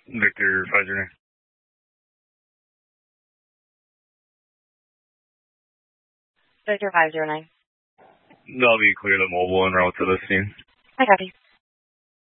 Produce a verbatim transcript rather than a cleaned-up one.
Victor five zero nine. Victor five zero nine. That'll be clear the mobile and route to the scene. I copy.